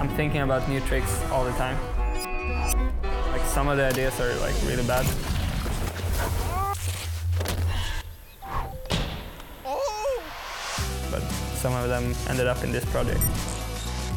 I'm thinking about new tricks all the time. Like some of the ideas are like really bad. But some of them ended up in this project.